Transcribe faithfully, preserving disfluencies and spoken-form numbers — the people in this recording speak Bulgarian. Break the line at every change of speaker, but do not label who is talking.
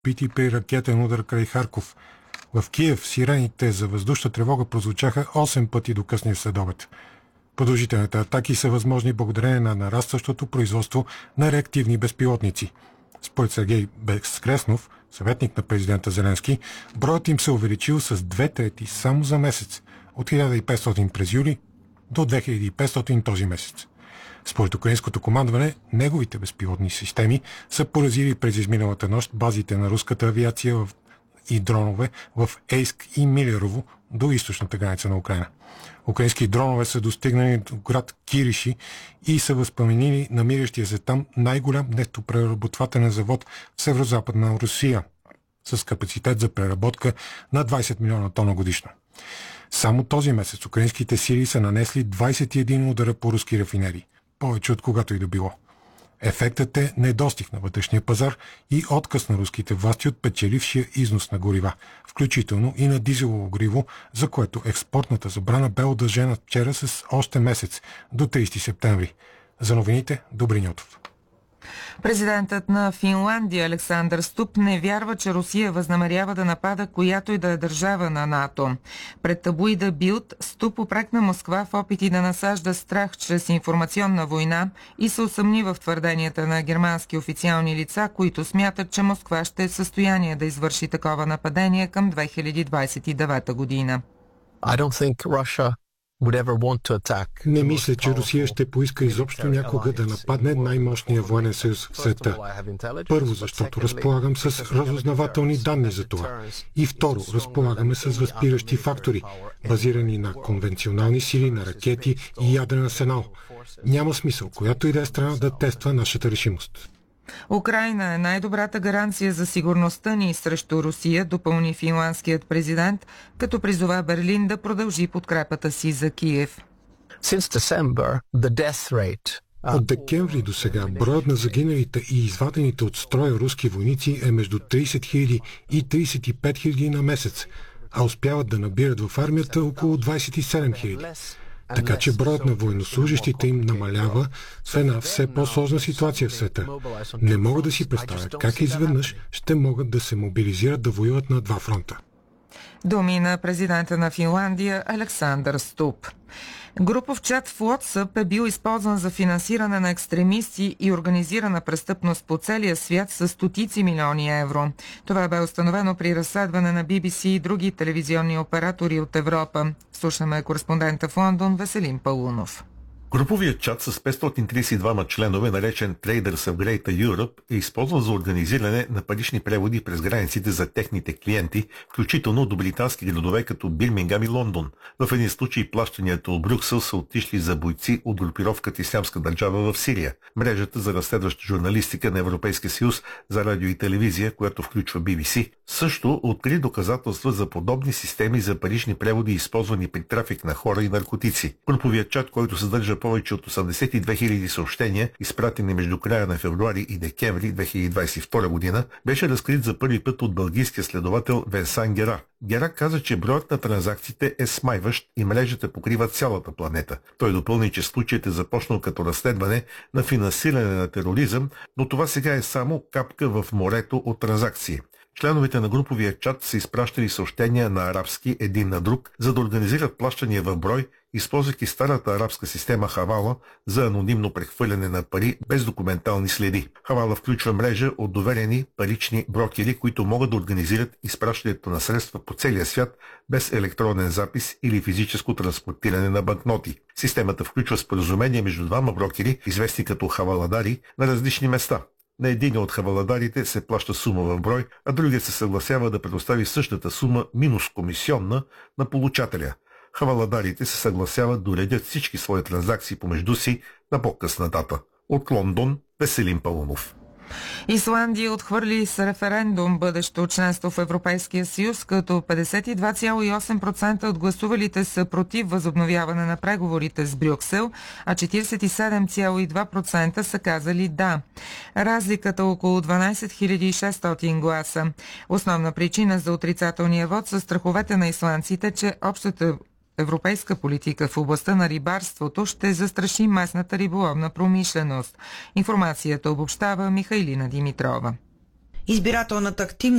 убити при ракетен удар край Харков. В Киев сирените за въздушна тревога прозвучаха осем пъти до късния следобед. Продължителните атаки са възможни благодарение на нарастващото производство на реактивни безпилотници. Според Сергей Безкреснов, съветник на президента Зеленски, броят им се увеличил с две трети само за месец, от хиляда и петстотин през юли до две хиляди и петстотин този месец. Според украинското командване, неговите безпилотни системи са поразили през изминалата нощ базите на руската авиация в... и дронове в Ейск и Милерово до източната граница на Украина. Украински дронове са достигнали до град Кириши и са възпламенили намиращия се там най-голям нефтопреработвателен завод в северо-западна Русия с капацитет за преработка на двайсет милиона тона годишно. Само този месец украинските сили са нанесли двайсет и един удара по руски рафинерии, повече от когато и да било. Ефектът е недостиг на вътрешния пазар и отказ на руските власти от печелившия износ на горива, включително и на дизелово гориво, за което експортната забрана бе удължена вчера с още месец до трийсети септември. За новините Добрин Йотов.
Президентът на Финландия Александър Ступ не вярва, че Русия възнамерява да напада която и да е държава на НАТО. Пред таблоида Билд Ступ упрекна Москва в опити да насажда страх чрез информационна война и се усъмни в твърденията на германски официални лица, които смятат, че Москва ще е в състояние да извърши такова нападение към две хиляди двайсет и девета година.
I don't think Russia
Не мисля, че Русия ще поиска изобщо някога да нападне най-мощния военен съюз в света. Първо, защото разполагам с разузнавателни данни за това. И второ, разполагаме с възпиращи фактори, базирани на конвенционални сили, на ракети и ядрен арсенал. Няма смисъл, която и да е страна да тества нашата решимост.
Украйна е най-добрата гаранция за сигурността ни срещу Русия, допълни финландският президент, като призова Берлин да продължи подкрепата си за Киев.
От декември до сега броят на загиналите и извадените от строя руски войници е между трийсет хиляди и трийсет и пет хиляди на месец, а успяват да набират в армията около двайсет и седем хиляди. Така че броят на военнослужащите им намалява в една все по-сложна ситуация в света. Не мога да си представя как изведнъж ще могат да се мобилизират да воюват на два фронта.
Думи на президента на Финландия Александър Ступ. Групов чат в WhatsApp е бил използван за финансиране на екстремисти и организирана престъпност по целия свят с стотици милиони евро. Това бе установено при разследване на Би Би Си и други телевизионни оператори от Европа. Слушаме кореспондента в Лондон Веселин Паунов.
Груповият чат с петстотин трийсет и двама членове, наречен Traders of Greater Europe, е използван за организиране на парични преводи през границите за техните клиенти, включително до британски градове като Бирмингам и Лондон. В един случай плащанията от Брюксел са отишли за бойци от групировката Ислямска държава в Сирия. Мрежата за разследваща журналистика на Европейския съюз за радио и телевизия, която включва Би Би Си, също откри доказателства за подобни системи за парични преводи, използвани при трафик на хора и наркотици. Груповият чат, който съдържа повече от осемдесет и две хиляди съобщения, изпратени между края на февруари и декември две хиляди двайсет и втора година, беше разкрит за първи път от бългийския следовател Венсан Гера. Гера каза, че броят на транзакциите е смайващ и мрежата покрива цялата планета. Той допълни, че случаят е започнал като разследване на финансиране на тероризъм, но това сега е само капка в морето от транзакции. Членовете на груповия чат са изпращали съобщения на арабски един на друг, за да организират плащания в брой, използвайки старата арабска система Хавала за анонимно прехвърляне на пари без документални следи. Хавала включва мрежа от доверени парични брокери, които могат да организират изпращането на средства по целия свят без електронен запис или физическо транспортиране на банкноти. Системата включва споразумение между двама брокери, известни като хаваладари, на различни места. На един от хаваладарите се плаща сума в брой, а другият се съгласява да предостави същата сума минус комисионна на получателя. Хаваладарите се съгласяват да уредят всички свои транзакции помежду си на по-късна дата. От Лондон Веселин Паунов.
Исландия отхвърли с референдум бъдещо членство в Европейския съюз, като петдесет и два цяло и осем процента от гласувалите са против възобновяване на преговорите с Брюксел, а четиридесет и седем цяло и два процента са казали да. Разликата около дванайсет хиляди и шестстотин гласа. Основна причина за отрицателния вод са страховете на исландците, че общата европейска политика в областта на рибарството ще застраши местната риболовна промишленост. Информацията обобщава Михайлина Димитрова.
Избирателната активност